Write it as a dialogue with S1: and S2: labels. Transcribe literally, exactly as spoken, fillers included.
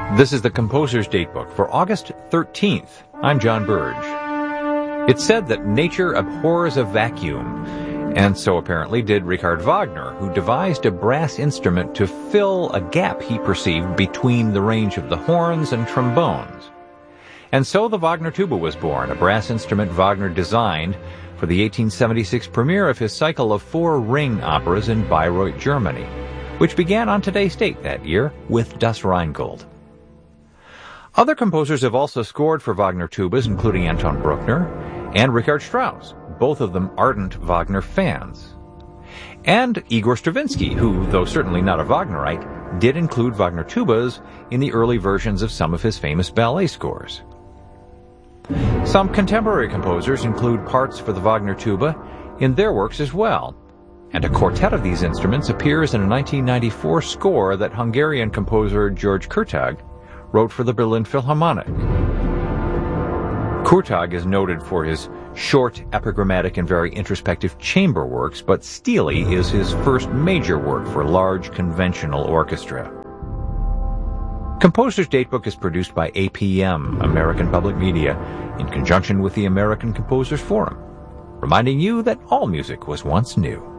S1: This is the Composer's Datebook for August thirteenth. I'm John Burge. It's said that nature abhors a vacuum, and so apparently did Richard Wagner, who devised a brass instrument to fill a gap he perceived between the range of the horns and trombones. And so the Wagner tuba was born, a brass instrument Wagner designed for the eighteen seventy-six premiere of his cycle of four ring operas in Bayreuth, Germany, which began on today's date that year with Das Rheingold. Other composers have also scored for Wagner tubas, including Anton Bruckner and Richard Strauss, both of them ardent Wagner fans. And Igor Stravinsky, who, though certainly not a Wagnerite, did include Wagner tubas in the early versions of some of his famous ballet scores. Some contemporary composers include parts for the Wagner tuba in their works as well, and a quartet of these instruments appears in a nineteen ninety-four score that Hungarian composer George Kurtag wrote for the Berlin Philharmonic. Kurtag is noted for his short, epigrammatic, and very introspective chamber works, but Stele is his first major work for large, conventional orchestra. Composer's Datebook is produced by A P M, American Public Media, in conjunction with the American Composers Forum, reminding you that all music was once new.